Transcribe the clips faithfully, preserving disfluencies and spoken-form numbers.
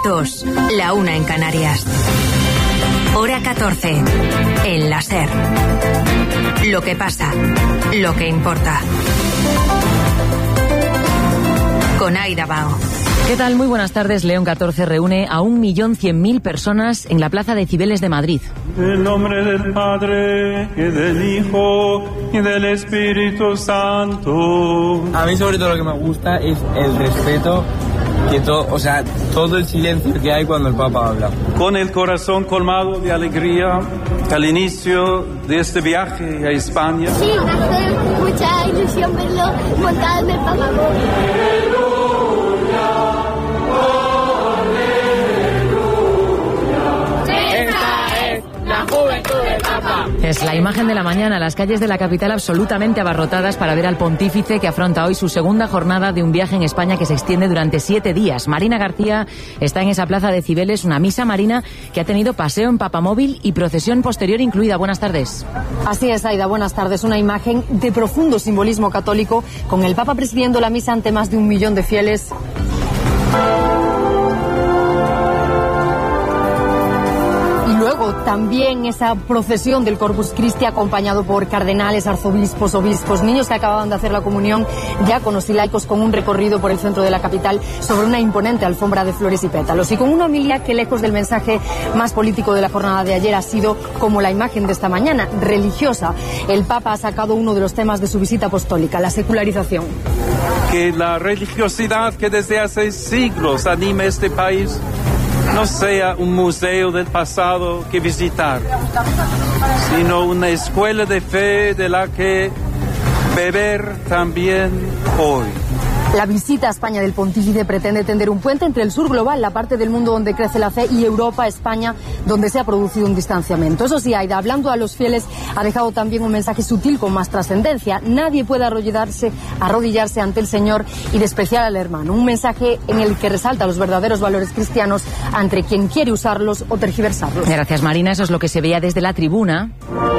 dos, la una en Canarias. Hora catorce, en la SER. Lo que pasa, lo que importa. Con Aida Bao. ¿Qué tal? Muy buenas tardes. León catorce reúne a un millón cien mil personas en la Plaza de Cibeles de Madrid. En el nombre del Padre, y del Hijo, y del Espíritu Santo. A mí sobre todo lo que me gusta es el respeto, que todo, o sea, todo el silencio que hay cuando el Papa habla. Con el corazón colmado de alegría al inicio de este viaje a España. Sí, me hace mucha ilusión verlo montado en el Papamóvil. Es la imagen de la mañana, las calles de la capital absolutamente abarrotadas para ver al pontífice que afronta hoy su segunda jornada de un viaje en España que se extiende durante siete días. Marina García está en esa plaza de Cibeles, una misa, Marina, que ha tenido paseo en papamóvil y procesión posterior incluida. Buenas tardes. Así es, Aida, buenas tardes. Una imagen de profundo simbolismo católico, con el Papa presidiendo la misa ante más de un millón de fieles. Luego también esa procesión del Corpus Christi acompañado por cardenales, arzobispos, obispos, niños que acababan de hacer la comunión, diáconos y laicos, con un recorrido por el centro de la capital sobre una imponente alfombra de flores y pétalos. Y con una homilía que, lejos del mensaje más político de la jornada de ayer, ha sido como la imagen de esta mañana, religiosa. El Papa ha sacado uno de los temas de su visita apostólica, la secularización. Que la religiosidad que desde hace siglos anima este país no sea un museo del pasado que visitar, sino una escuela de fe de la que beber también hoy. La visita a España del pontífice pretende tender un puente entre el sur global, la parte del mundo donde crece la fe, y Europa, España, donde se ha producido un distanciamiento. Eso sí, Aida, hablando a los fieles, ha dejado también un mensaje sutil con más trascendencia. Nadie puede arrodillarse, arrodillarse ante el Señor y despreciar al hermano. Un mensaje en el que resalta los verdaderos valores cristianos ante quien quiere usarlos o tergiversarlos. Gracias, Marina. Eso es lo que se veía desde la tribuna.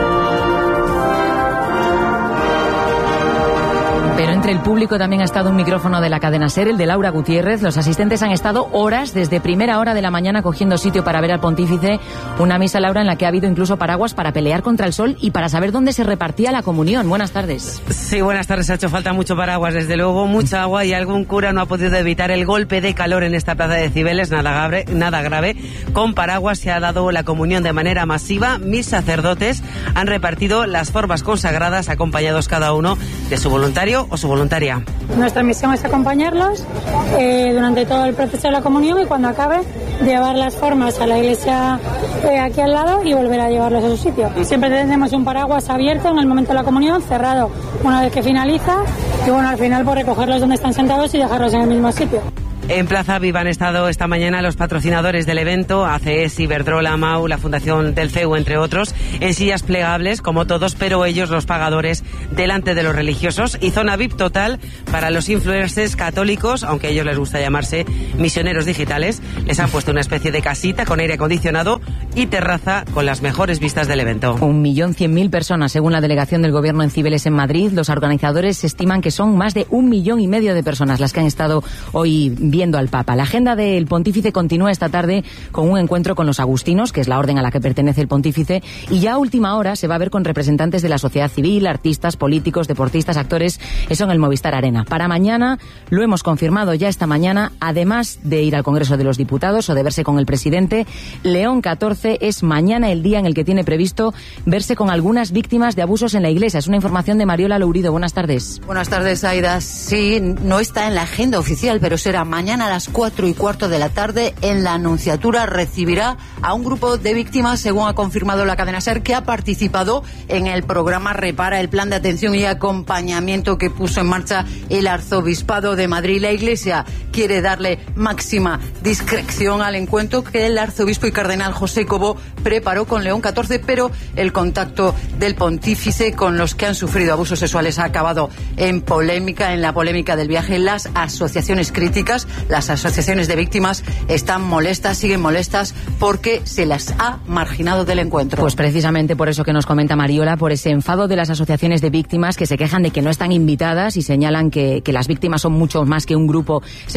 Pero entre el público también ha estado un micrófono de la cadena SER, el de Laura Gutiérrez. Los asistentes han estado horas, desde primera hora de la mañana, cogiendo sitio para ver al pontífice. Una misa, Laura, en la que ha habido incluso paraguas para pelear contra el sol y para saber dónde se repartía la comunión. Buenas tardes. Sí, buenas tardes. Ha hecho falta mucho paraguas, desde luego, mucha agua, y algún cura no ha podido evitar el golpe de calor en esta plaza de Cibeles. Nada grave, nada grave. Con paraguas se ha dado la comunión de manera masiva. Mis sacerdotes han repartido las formas consagradas, acompañados cada uno de su voluntario o su voluntaria. Nuestra misión es acompañarlos eh, durante todo el proceso de la comunión, y cuando acabe, llevar las formas a la iglesia eh, aquí al lado y volver a llevarlos a su sitio. Siempre tenemos un paraguas abierto en el momento de la comunión, cerrado una vez que finaliza, y bueno, al final por recogerlos donde están sentados y dejarlos en el mismo sitio. En Plaza Viva han estado esta mañana los patrocinadores del evento, A C S, Iberdrola, MAU, la Fundación del C E U, entre otros, en sillas plegables, como todos, pero ellos, los pagadores, delante de los religiosos, y zona V I P total para los influencers católicos, aunque a ellos les gusta llamarse misioneros digitales. Les han puesto una especie de casita con aire acondicionado y terraza con las mejores vistas del evento. Un millón cien mil personas, según la delegación del Gobierno en Cibeles, en Madrid. Los organizadores estiman que son más de un millón y medio de personas las que han estado hoy viendo al Papa. La agenda del pontífice continúa esta tarde con un encuentro con los agustinos, que es la orden a la que pertenece el pontífice, y ya a última hora se va a ver con representantes de la sociedad civil, artistas, políticos, deportistas, actores, eso en el Movistar Arena. Para mañana, lo hemos confirmado ya esta mañana, además de ir al Congreso de los Diputados o de verse con el presidente, León catorce es mañana el día en el que tiene previsto verse con algunas víctimas de abusos en la Iglesia. Es una información de Mariola Lourido. Buenas tardes. Buenas tardes, Aida. Sí, no está en la agenda oficial, pero será mañana a las cuatro y cuarto de la tarde. En la Nunciatura recibirá a un grupo de víctimas, según ha confirmado la cadena SER, que ha participado en el programa Repara, el plan de atención y acompañamiento que puso en marcha el Arzobispado de Madrid. La Iglesia quiere darle máxima discreción al encuentro que el arzobispo y cardenal José Cobo preparó con León catorce, pero el contacto del pontífice con los que han sufrido abusos sexuales ha acabado en polémica, en la polémica del viaje. Las asociaciones críticas, las asociaciones de víctimas, están molestas, siguen molestas, porque se las ha marginado del encuentro. Pues precisamente por eso que nos comenta Mariola, por ese enfado de las asociaciones de víctimas que se quejan de que no están invitadas y señalan que, que las víctimas son mucho más que un grupo seleccionado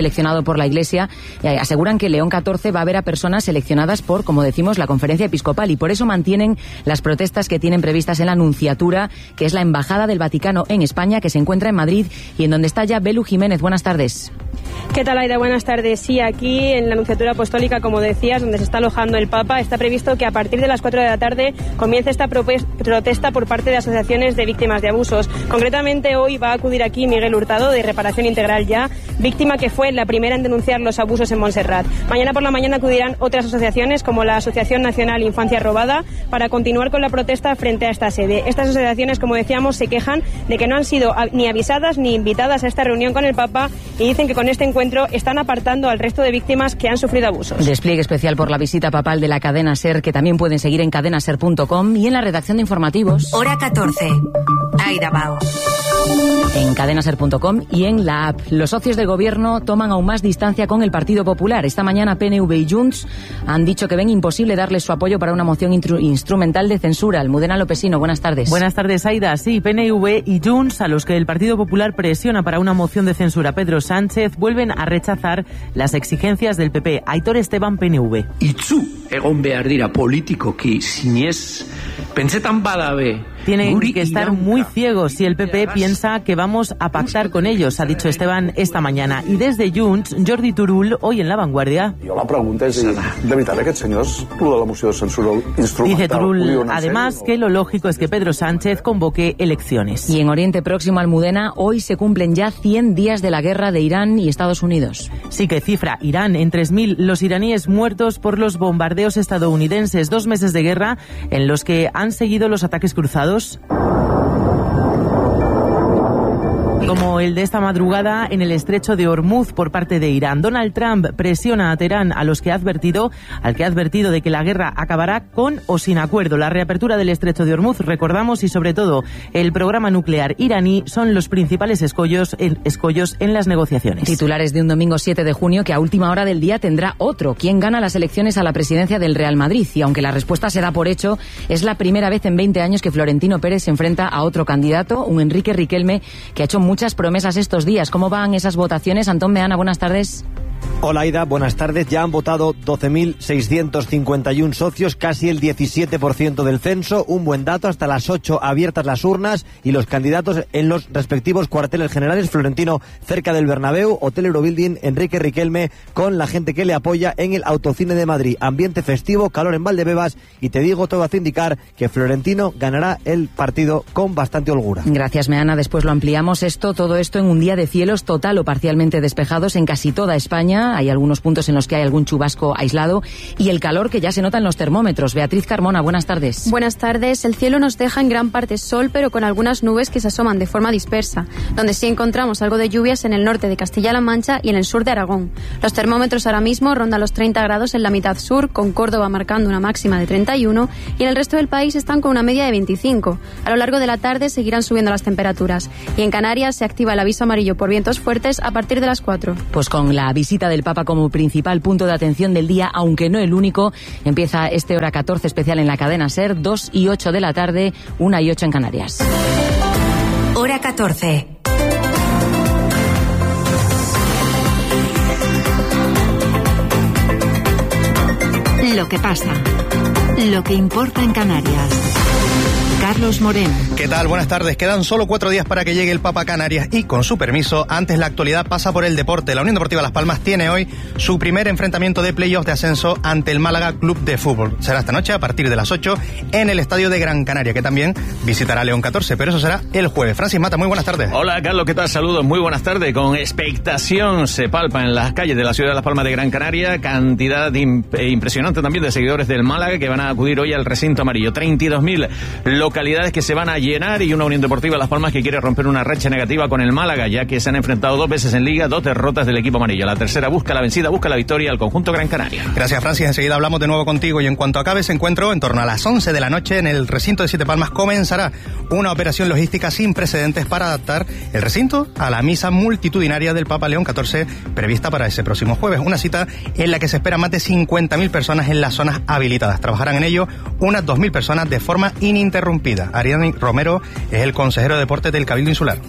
seleccionado por la Iglesia, y aseguran que León catorce va a ver a personas seleccionadas por, como decimos, la Conferencia Episcopal, y por eso mantienen las protestas que tienen previstas en la Nunciatura, que es la Embajada del Vaticano en España, que se encuentra en Madrid y en donde está ya Belu Jiménez. Buenas tardes. ¿Qué tal, Aida? Buenas tardes. Sí, aquí en la Nunciatura Apostólica, como decías, donde se está alojando el Papa, está previsto que a partir de las cuatro de la tarde comience esta protesta por parte de asociaciones de víctimas de abusos. Concretamente, hoy va a acudir aquí Miguel Hurtado, de Reparación Integral Ya, víctima que fue la primera en denunciar los abusos en Montserrat. Mañana por la mañana acudirán otras asociaciones, como la Asociación Nacional Infancia Robada, para continuar con la protesta frente a esta sede. Estas asociaciones, como decíamos, se quejan de que no han sido ni avisadas ni invitadas a esta reunión con el Papa y dicen que con este encuentro están apartando al resto de víctimas que han sufrido abusos. Despliegue especial por la visita papal de la cadena SER, que también pueden seguir en cadena ser punto com y en la redacción de informativos. Hora catorce. Aida Bao. En cadena ser punto com y en la app. Los socios de gobierno toman aún más distancia con el Partido Popular. Esta mañana P N V y Junts han dicho que ven imposible darles su apoyo para una moción instrumental de censura. Almudena Lopesino, buenas tardes. Buenas tardes, Aida. Sí, P N V y Junts, a los que el Partido Popular presiona para una moción de censura Pedro Sánchez, vuelven a rechazar las exigencias del P P. Aitor Esteban, P N V. Itzu egon behar dira politikoki sinez pentsetan badabe. Tienen que estar muy ciegos si el P P piensa que vamos a pactar con ellos, ha dicho Esteban esta mañana. Y desde Junts, Jordi Turull, hoy en La Vanguardia. Jo la pregunta és, de veritat, aquests senyors, lo de la moció de censura instrumental... Dice Turull, además, que lo lógico es que Pedro Sánchez convoque elecciones. Y en Oriente Próximo, Almudena, hoy se cumplen ya cien días de la guerra de Irán y Estados Unidos. Sí, que cifra Irán en tres mil los iraníes muertos por los bombardeos estadounidenses. Dos meses de guerra en los que han seguido los ataques cruzados, como el de esta madrugada en el estrecho de Hormuz por parte de Irán. Donald Trump presiona a Teherán, a los que ha advertido, al que ha advertido de que la guerra acabará con o sin acuerdo. La reapertura del estrecho de Hormuz, recordamos, y sobre todo el programa nuclear iraní son los principales escollos en, escollos en las negociaciones. Titulares de un domingo siete de junio que a última hora del día tendrá otro. ¿Quién gana las elecciones a la presidencia del Real Madrid? Y aunque la respuesta se da por hecho, es la primera vez en veinte años que Florentino Pérez se enfrenta a otro candidato, un Enrique Riquelme, que ha hecho muchas promesas estos días. ¿Cómo van esas votaciones? Antón Meana, buenas tardes. Hola, Aida, buenas tardes. Ya han votado doce mil seiscientos cincuenta y uno socios, casi el diecisiete por ciento del censo. Un buen dato, hasta las ocho abiertas las urnas y los candidatos en los respectivos cuarteles generales. Florentino cerca del Bernabéu, Hotel Eurobuilding, Enrique Riquelme con la gente que le apoya en el Autocine de Madrid. Ambiente festivo, calor en Valdebebas y te digo, todo hace indicar que Florentino ganará el partido con bastante holgura. Gracias, Meana. Después lo ampliamos. Esto, todo esto en un día de cielos total o parcialmente despejados en casi toda España. Hay algunos puntos en los que hay algún chubasco aislado y el calor que ya se nota en los termómetros. Beatriz Carmona, buenas tardes. Buenas tardes. El cielo nos deja en gran parte sol, pero con algunas nubes que se asoman de forma dispersa, donde sí encontramos algo de lluvias en el norte de Castilla-La Mancha y en el sur de Aragón. Los termómetros ahora mismo rondan los treinta grados en la mitad sur, con Córdoba marcando una máxima de treinta y uno, y en el resto del país están con una media de veinticinco. A lo largo de la tarde seguirán subiendo las temperaturas. Y en Canarias se activa el aviso amarillo por vientos fuertes a partir de las cuatro. Pues con la visita del Papa como principal punto de atención del día, aunque no el único, empieza este Hora catorce especial en la cadena SER, dos y ocho de la tarde, una y ocho en Canarias. Hora catorce. Lo que pasa, lo que importa en Canarias. Carlos Moreno. ¿Qué tal? Buenas tardes. Quedan solo cuatro días para que llegue el Papa a Canarias y, con su permiso, antes la actualidad pasa por el deporte. La Unión Deportiva Las Palmas tiene hoy su primer enfrentamiento de playoff de ascenso ante el Málaga Club de Fútbol. Será esta noche a partir de las ocho en el estadio de Gran Canaria, que también visitará León catorce, pero eso será el jueves. Francis Mata, muy buenas tardes. Hola, Carlos, ¿qué tal? Saludos, muy buenas tardes. Con expectación se palpa en las calles de la ciudad de Las Palmas de Gran Canaria cantidad imp- impresionante también de seguidores del Málaga que van a acudir hoy al recinto amarillo. treinta y dos mil localidades que se van a llenar y una Unión Deportiva Las Palmas que quiere romper una racha negativa con el Málaga, ya que se han enfrentado dos veces en Liga, dos derrotas del equipo amarillo. La tercera busca la vencida, busca la victoria al conjunto Gran Canaria. Gracias, Francis. Enseguida hablamos de nuevo contigo y en cuanto acabe ese encuentro, en torno a las once de la noche en el recinto de Siete Palmas comenzará una operación logística sin precedentes para adaptar el recinto a la misa multitudinaria del Papa León catorce prevista para ese próximo jueves. Una cita en la que se espera más de cincuenta mil personas en las zonas habilitadas. Trabajarán en ello unas dos mil personas de forma ininterrumpida. Ariani Romero es el consejero de deportes del Cabildo Insular.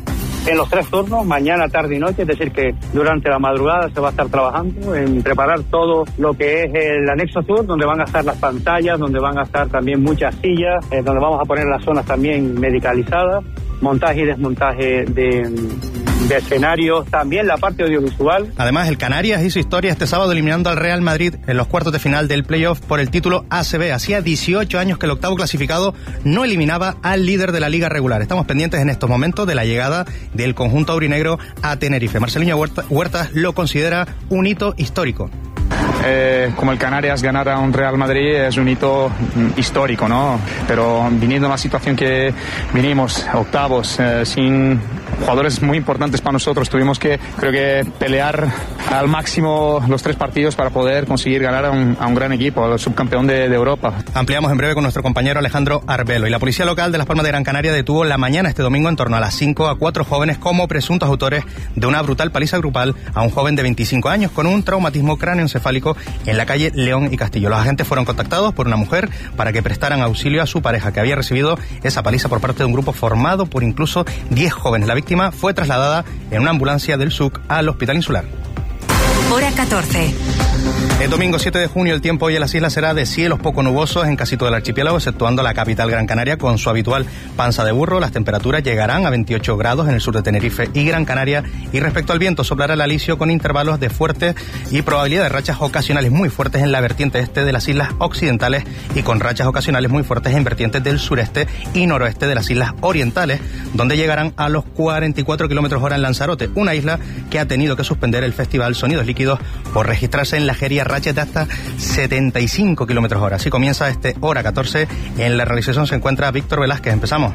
en los tres turnos, mañana, tarde y noche, es decir que durante la madrugada se va a estar trabajando en preparar todo lo que es el anexo sur, donde van a estar las pantallas, donde van a estar también muchas sillas, eh, donde vamos a poner las zonas también medicalizadas, montaje y desmontaje de, de escenarios, también la parte audiovisual. Además, el Canarias hizo historia este sábado eliminando al Real Madrid en los cuartos de final del playoff por el título A C B. Hacía dieciocho años que el octavo clasificado no eliminaba al líder de la liga regular. Estamos pendientes en estos momentos de la llegada del conjunto aurinegro a Tenerife. Marceliño Huertas lo considera un hito histórico. Eh, como el Canarias ganar a un Real Madrid es un hito mm, histórico, ¿no? Pero viniendo en la situación que vinimos, octavos, eh, sin jugadores muy importantes para nosotros, tuvimos que, creo que, pelear al máximo los tres partidos para poder conseguir ganar a un, a un gran equipo, al subcampeón de, de Europa. Ampliamos en breve con nuestro compañero Alejandro Arbelo. Y la policía local de Las Palmas de Gran Canaria detuvo la mañana este domingo en torno a las cinco a cuatro jóvenes como presuntos autores de una brutal paliza grupal a un joven de veinticinco años con un traumatismo cráneoencefálico en la calle León y Castillo. Los agentes fueron contactados por una mujer para que prestaran auxilio a su pareja, que había recibido esa paliza por parte de un grupo formado por incluso diez jóvenes. La víctima fue trasladada en una ambulancia del S U C al Hospital Insular. Hora catorce. El domingo siete de junio el tiempo hoy en las islas será de cielos poco nubosos en casi todo el archipiélago, exceptuando la capital Gran Canaria con su habitual panza de burro. Las temperaturas llegarán a veintiocho grados en el sur de Tenerife y Gran Canaria. Y respecto al viento, soplará el alisio con intervalos de fuertes y probabilidad de rachas ocasionales muy fuertes en la vertiente este de las islas occidentales y con rachas ocasionales muy fuertes en vertientes del sureste y noroeste de las islas orientales, donde llegarán a los cuarenta y cuatro kilómetros hora en Lanzarote, una isla que ha tenido que suspender el festival Sonidos Líquidos por registrarse en la Jería rachas de hasta setenta y cinco kilómetros hora. Así comienza este Hora catorce. En la realización se encuentra Víctor Velázquez. Empezamos.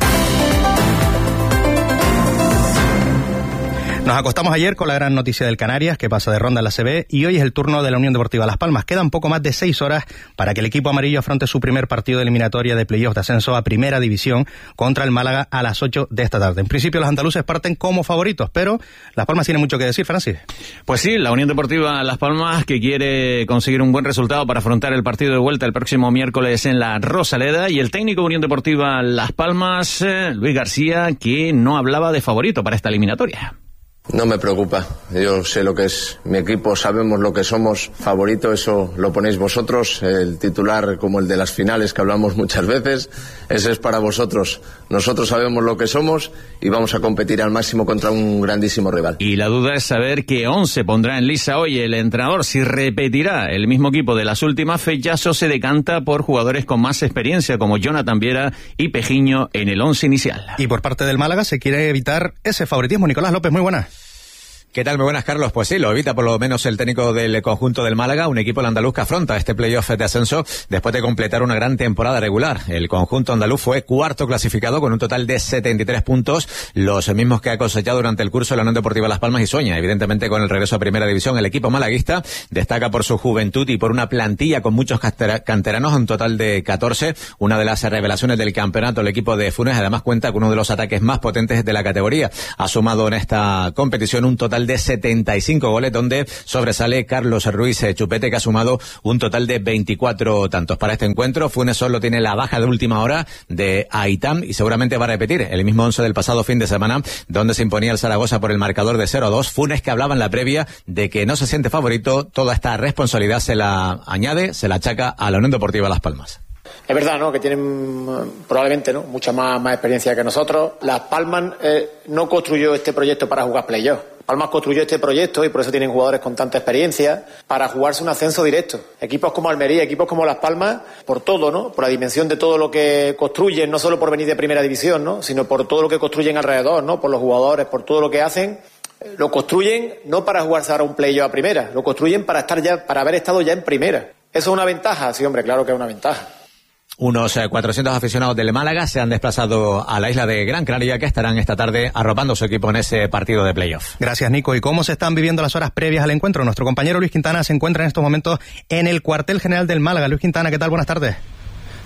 Nos acostamos ayer con la gran noticia del Canarias, que pasa de ronda en la A C B, y hoy es el turno de la Unión Deportiva Las Palmas. Quedan poco más de seis horas para que el equipo amarillo afronte su primer partido de eliminatoria de playoff de ascenso a Primera División contra el Málaga a las ocho de esta tarde. En principio los andaluces parten como favoritos, pero Las Palmas tiene mucho que decir, Francis. Pues sí, la Unión Deportiva Las Palmas, que quiere conseguir un buen resultado para afrontar el partido de vuelta el próximo miércoles en la Rosaleda, y el técnico de Unión Deportiva Las Palmas, eh, Luis García, que no hablaba de favorito para esta eliminatoria. No me preocupa, yo sé lo que es mi equipo, sabemos lo que somos, favorito, eso lo ponéis vosotros, el titular como el de las finales que hablamos muchas veces, ese es para vosotros, nosotros sabemos lo que somos y vamos a competir al máximo contra un grandísimo rival. Y la duda es saber qué once pondrá en lisa hoy el entrenador, si repetirá el mismo equipo de las últimas fechas o se decanta por jugadores con más experiencia como Jonathan Viera y Pejiño en el once inicial. Y por parte del Málaga se quiere evitar ese favoritismo. Nicolás López, muy buenas. ¿Qué tal? Muy buenas, Carlos. Pues sí, lo evita por lo menos el técnico del conjunto del Málaga, un equipo andaluz que afronta este playoff de ascenso después de completar una gran temporada regular. El conjunto andaluz fue cuarto clasificado con un total de setenta y tres puntos, los mismos que ha cosechado durante el curso de la Unión Deportiva Las Palmas, y sueña, evidentemente, con el regreso a Primera División. El equipo malaguista destaca por su juventud y por una plantilla con muchos canteranos, un total de catorce. Una de las revelaciones del campeonato, el equipo de Funes, además cuenta con uno de los ataques más potentes de la categoría. Ha sumado en esta competición un total de setenta y cinco goles, donde sobresale Carlos Ruiz Chupete, que ha sumado un total de veinticuatro tantos. Para este encuentro, Funes solo tiene la baja de última hora de Aitam y seguramente va a repetir el mismo once del pasado fin de semana, donde se imponía el Zaragoza por el marcador de cero a dos. Funes, que hablaba en la previa de que no se siente favorito, toda esta responsabilidad se la añade, se la achaca a la Unión Deportiva Las Palmas. Es verdad, ¿no?, que tienen probablemente, ¿no?, mucha más, más experiencia que nosotros. Las Palmas eh, no construyó este proyecto para jugar playoff. Palmas construyó este proyecto, y por eso tienen jugadores con tanta experiencia, para jugarse un ascenso directo. Equipos como Almería, equipos como Las Palmas, por todo, ¿no?, por la dimensión de todo lo que construyen, no solo por venir de Primera División, ¿no?, sino por todo lo que construyen alrededor, ¿no?, por los jugadores, por todo lo que hacen. Lo construyen no para jugarse ahora un playoff a Primera, lo construyen para estar ya, para haber estado ya en Primera. ¿Eso es una ventaja? Sí, hombre, claro que es una ventaja. Unos cuatrocientos aficionados del Málaga se han desplazado a la isla de Gran Canaria, que estarán esta tarde arropando su equipo en ese partido de playoff. Gracias, Nico. ¿Y cómo se están viviendo las horas previas al encuentro? Nuestro compañero Luis Quintana se encuentra en estos momentos en el cuartel general del Málaga. Luis Quintana, ¿qué tal? Buenas tardes.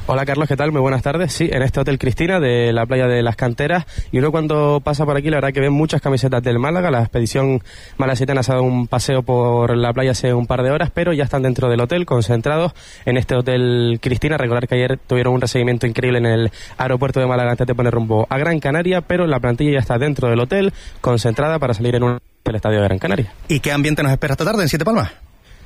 Hola Carlos, ¿qué tal? Muy buenas tardes. Sí, en este Hotel Cristina de la playa de las Canteras, y uno cuando pasa por aquí la verdad que ven muchas camisetas del Málaga. La expedición malacitana se ha dado un paseo por la playa hace un par de horas, pero ya están dentro del hotel, concentrados en este Hotel Cristina. Recordar que ayer tuvieron un recibimiento increíble en el aeropuerto de Málaga antes de poner rumbo a Gran Canaria, pero la plantilla ya está dentro del hotel, concentrada para salir en un el estadio de Gran Canaria. ¿Y qué ambiente nos espera esta tarde en Siete Palmas?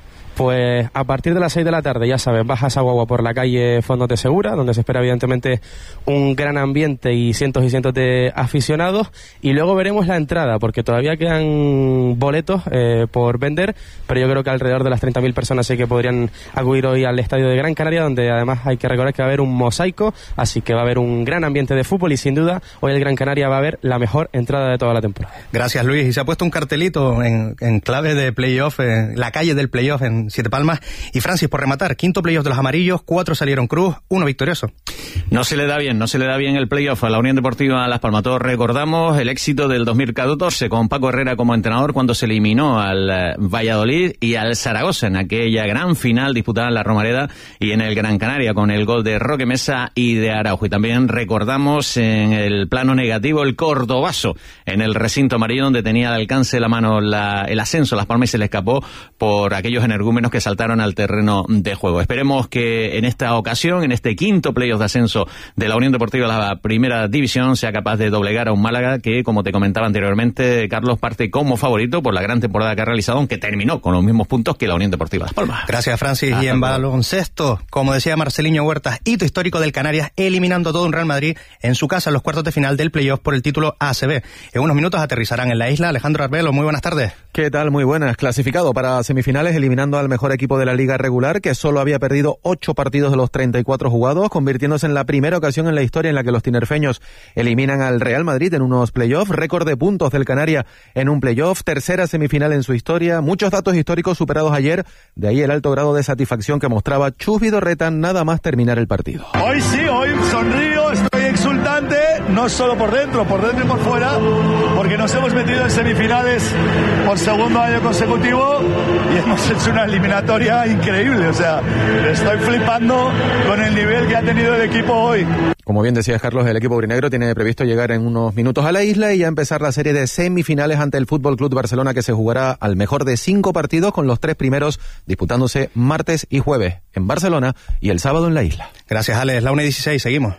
Pues a partir de las seis de la tarde, ya sabes, bajas a guagua por la calle Fondos de Segura, donde se espera evidentemente un gran ambiente y cientos y cientos de aficionados, y luego veremos la entrada, porque todavía quedan boletos eh, por vender, pero yo creo que alrededor de las treinta mil personas sí que podrían acudir hoy al estadio de Gran Canaria, donde además hay que recordar que va a haber un mosaico, así que va a haber un gran ambiente de fútbol, y sin duda hoy el Gran Canaria va a haber la mejor entrada de toda la temporada. Gracias, Luis. Y se ha puesto un cartelito en, en clave de playoff, en la calle del playoff en Siete Palmas. Y Francis, por rematar, quinto playoff de los amarillos, cuatro salieron cruz, uno victorioso. No se le da bien, no se le da bien el playoff a la Unión Deportiva Las Palmas. Todos recordamos el éxito del dos mil catorce con Paco Herrera como entrenador, cuando se eliminó al eh, Valladolid y al Zaragoza en aquella gran final disputada en la Romareda y en el Gran Canaria, con el gol de Roque Mesa y de Araujo. Y también recordamos en el plano negativo el Cordobaso en el recinto amarillo, donde tenía al alcance de la mano la, el ascenso Las Palmas, y se le escapó por aquellos energúmenos que saltaron al terreno de juego. Esperemos que en esta ocasión, en este quinto playoff de ascenso de la Unión Deportiva a la Primera División, sea capaz de doblegar a un Málaga que, como te comentaba anteriormente, Carlos, parte como favorito por la gran temporada que ha realizado, aunque terminó con los mismos puntos que la Unión Deportiva Las Palmas. Gracias, Francis. Hasta y en baloncesto, como decía Marceliño Huertas, hito histórico del Canarias, eliminando a todo un Real Madrid en su casa en los cuartos de final del playoff por el título A C B. En unos minutos aterrizarán en la isla. Alejandro Arbelo, muy buenas tardes. ¿Qué tal? Muy buenas. Clasificado para semifinales, eliminando al mejor equipo de la liga regular, que solo había perdido ocho partidos de los treinta y cuatro jugados, convirtiéndose en la primera ocasión en la historia en la que los tinerfeños eliminan al Real Madrid en unos playoffs, récord de puntos del Canaria en un playoff, tercera semifinal en su historia, muchos datos históricos superados ayer, de ahí el alto grado de satisfacción que mostraba Chus Vidorreta nada más terminar el partido. Hoy sí, hoy sonrío, estoy exultante, no solo por dentro, por dentro y por fuera, porque nos hemos metido en semifinales por segundo año consecutivo y hemos hecho una eliminatoria increíble, o sea, estoy flipando con el nivel que ha tenido el equipo hoy. Como bien decías, Carlos, el equipo aurinegro tiene previsto llegar en unos minutos a la isla y ya empezar la serie de semifinales ante el Fútbol Club Barcelona, que se jugará al mejor de cinco partidos, con los tres primeros disputándose martes y jueves en Barcelona y el sábado en la isla. Gracias, Alex. La una y dieciséis, seguimos.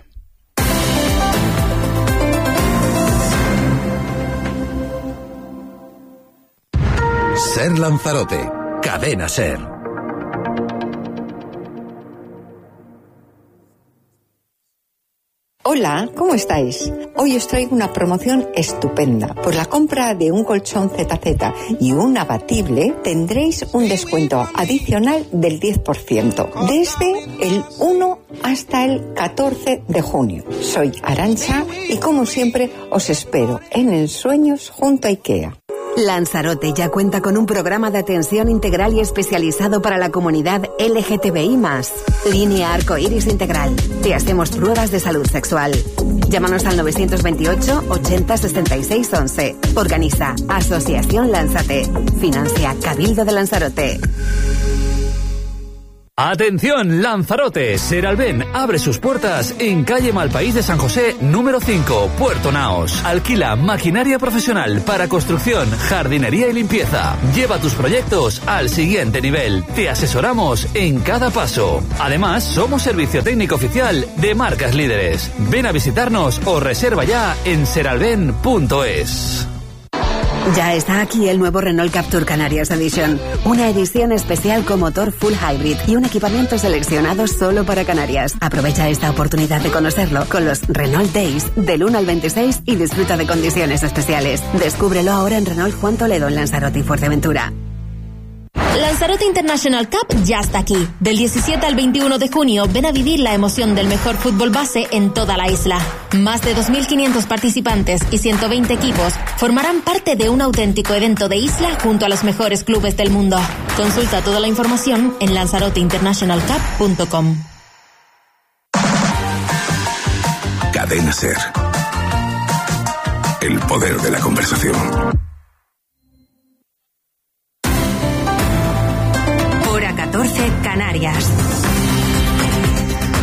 Ser Lanzarote, Cadena Ser. Hola, ¿cómo estáis? Hoy os traigo una promoción estupenda. Por la compra de un colchón Z Z y un abatible tendréis un descuento adicional del diez por ciento desde el uno hasta el catorce de junio. Soy Arantxa y, como siempre, os espero en Ensueños junto a IKEA. Lanzarote ya cuenta con un programa de atención integral y especializado para la comunidad L G T B I más. Línea Arcoiris Integral. Te hacemos pruebas de salud sexual. Llámanos al nueve dos ocho, ochenta, sesenta y seis, once. Organiza Asociación Lánzate. Financia Cabildo de Lanzarote. Atención, Lanzarote, Seralben abre sus puertas en calle Malpaís de San José, número cinco, Puerto Naos. Alquila maquinaria profesional para construcción, jardinería y limpieza. Lleva tus proyectos al siguiente nivel. Te asesoramos en cada paso. Además, somos servicio técnico oficial de marcas líderes. Ven a visitarnos o reserva ya en seralben punto es. Ya está aquí el nuevo Renault Captur Canarias Edition, una edición especial con motor full hybrid y un equipamiento seleccionado solo para Canarias. Aprovecha esta oportunidad de conocerlo con los Renault Days del uno al veintiséis y disfruta de condiciones especiales. Descúbrelo ahora en Renault Juan Toledo, en Lanzarote y Fuerteventura. Lanzarote International Cup ya está aquí. Del diecisiete al veintiuno de junio, ven a vivir la emoción del mejor fútbol base en toda la isla. Más de dos mil quinientos participantes y ciento veinte equipos formarán parte de un auténtico evento de isla junto a los mejores clubes del mundo. Consulta toda la información en lanzarote international cup punto com. Cadena Ser. El poder de la conversación. catorce Canarias.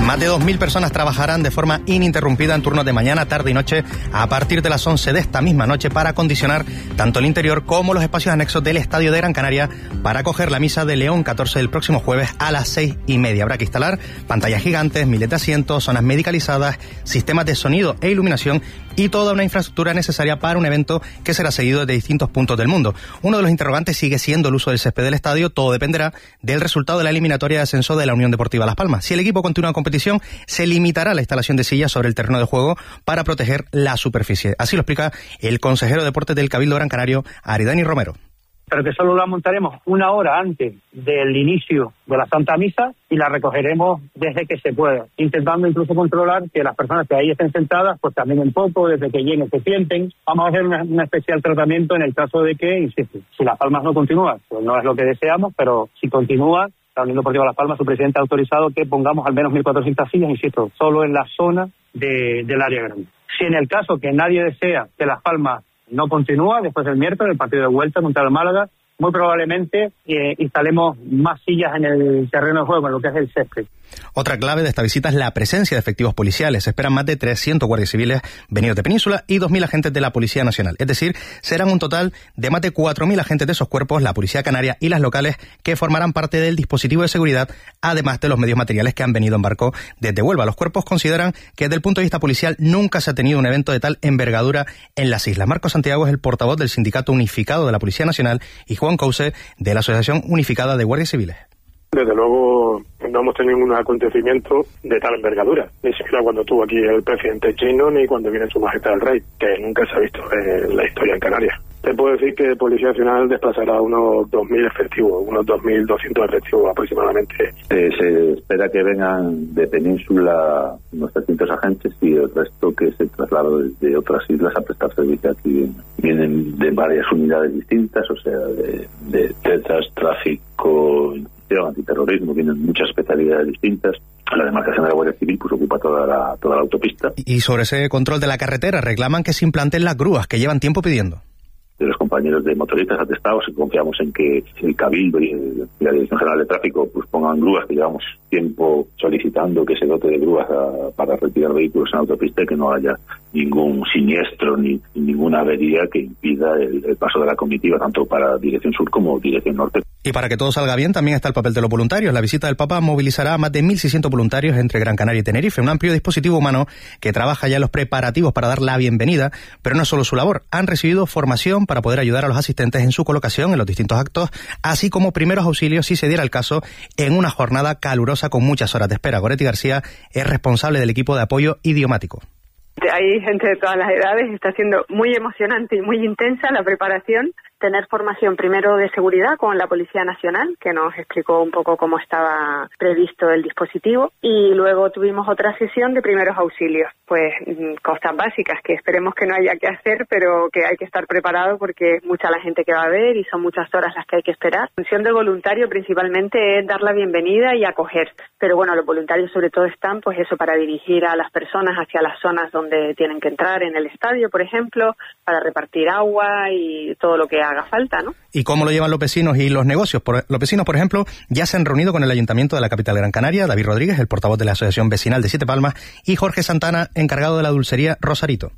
Más de dos mil personas trabajarán de forma ininterrumpida en turnos de mañana, tarde y noche a partir de las once de esta misma noche para acondicionar tanto el interior como los espacios anexos del Estadio de Gran Canaria para acoger la misa de León catorce del próximo jueves a las seis y media. Habrá que instalar pantallas gigantes, miles de asientos, zonas medicalizadas, sistemas de sonido e iluminación y toda una infraestructura necesaria para un evento que será seguido desde distintos puntos del mundo. Uno de los interrogantes sigue siendo el uso del césped del estadio. Todo dependerá del resultado de la eliminatoria de ascenso de la Unión Deportiva Las Palmas. Si el equipo continúa en competición, se limitará la instalación de sillas sobre el terreno de juego para proteger la superficie. Así lo explica el consejero de Deportes del Cabildo Gran Canario, Aridani Romero. Pero que solo la montaremos una hora antes del inicio de la Santa Misa y la recogeremos desde que se pueda, intentando incluso controlar que las personas que ahí estén sentadas pues también un poco, desde que lleguen se sienten. Vamos a hacer una, un especial tratamiento en el caso de que, insisto, si Las Palmas no continúa, pues no es lo que deseamos, pero si continúa, la Unión Deportiva Las Palmas, su presidente ha autorizado que pongamos al menos mil cuatrocientas sillas, insisto, solo en la zona de, del área grande. Si en el caso que nadie desea que Las Palmas no continúa, después del miércoles, el partido de vuelta contra el Málaga, muy probablemente eh, instalemos más sillas en el terreno de juego, en lo que es el césped. Otra clave de esta visita es la presencia de efectivos policiales. Se esperan más de trescientos guardias civiles venidos de Península y dos mil agentes de la Policía Nacional. Es decir, serán un total de más de cuatro mil agentes de esos cuerpos, la Policía Canaria y las locales, que formarán parte del dispositivo de seguridad, además de los medios materiales que han venido en barco desde Huelva. Los cuerpos consideran que desde el punto de vista policial nunca se ha tenido un evento de tal envergadura en las islas. Marco Santiago es el portavoz del Sindicato Unificado de la Policía Nacional y Juan Couce de la Asociación Unificada de Guardias Civiles. Desde luego no hemos tenido ningún acontecimiento de tal envergadura, ni siquiera cuando estuvo aquí el presidente chino, ni cuando viene su majestad el rey, que nunca se ha visto en la historia en Canarias. Te puedo decir que Policía Nacional desplazará unos dos mil efectivos, unos dos mil doscientos efectivos aproximadamente. Eh, se espera que vengan de Península unos trescientos agentes y el resto que se trasladó desde otras islas a prestar servicio aquí. Vienen de varias unidades distintas, o sea, de, de tetras, tráfico, antiterrorismo, tienen muchas especialidades distintas. La demarcación de la Guardia Civil pues ocupa toda la, toda la autopista. Y sobre ese control de la carretera reclaman que se implanten las grúas, que llevan tiempo pidiendo. De los compañeros de motoristas atestados y confiamos en que el Cabildo y, el, y la Dirección General de Tráfico pues pongan grúas, que llevamos tiempo solicitando que se dote de grúas a, para retirar vehículos en autopista y que no haya ningún siniestro ni, ni ninguna avería que impida el, el paso de la comitiva tanto para Dirección Sur como Dirección Norte. Y para que todo salga bien también está el papel de los voluntarios. La visita del Papa movilizará a más de mil seiscientos voluntarios entre Gran Canaria y Tenerife, un amplio dispositivo humano que trabaja ya en los preparativos para dar la bienvenida, pero no es solo su labor. Han recibido formación para poder ayudar a los asistentes en su colocación en los distintos actos, así como primeros auxilios si se diera el caso en una jornada calurosa con muchas horas de espera. Goretti García es responsable del equipo de apoyo idiomático. Hay gente de todas las edades, está siendo muy emocionante y muy intensa la preparación. Tener formación primero de seguridad con la Policía Nacional, que nos explicó un poco cómo estaba previsto el dispositivo, y luego tuvimos otra sesión de primeros auxilios, pues cosas básicas que esperemos que no haya que hacer, pero que hay que estar preparado porque es mucha la gente que va a ver y son muchas horas las que hay que esperar. La función del voluntario principalmente es dar la bienvenida y acoger, pero bueno, los voluntarios sobre todo están pues eso, para dirigir a las personas hacia las zonas donde tienen que entrar en el estadio, por ejemplo, para repartir agua y todo lo que haga falta, ¿no? ¿Y cómo lo llevan los vecinos y los negocios? Por, los vecinos, por ejemplo, ya se han reunido con el Ayuntamiento de la capital Gran Canaria, David Rodríguez, el portavoz de la Asociación Vecinal de Siete Palmas, y Jorge Santana, encargado de la dulcería Rosarito.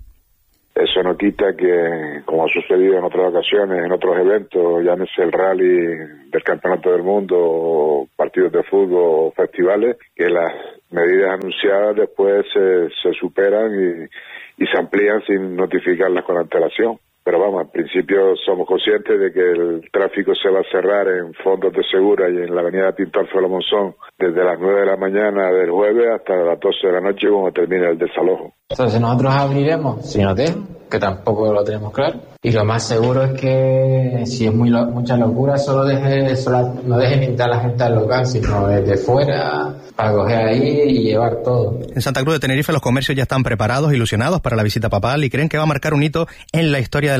Eso no quita que, como ha sucedido en otras ocasiones, en otros eventos, llámese el rally del Campeonato del Mundo, o partidos de fútbol, o festivales, que las medidas anunciadas después se, se superan y, y se amplían sin notificarlas con antelación. Pero vamos, al principio somos conscientes de que el tráfico se va a cerrar en Fondos de Segura y en la avenida Pintor Alfredo Monzón desde las nueve de la mañana del jueves hasta las doce de la noche cuando termine el desalojo. Entonces nosotros abriremos si nos dejan, que tampoco lo tenemos claro. Y lo más seguro es que si es muy lo, mucha locura, solo deje, solo, no dejen entrar a la gente al local, sino desde fuera para coger ahí y llevar todo. En Santa Cruz de Tenerife los comercios ya están preparados, ilusionados para la visita papal y creen que va a marcar un hito en la historia de la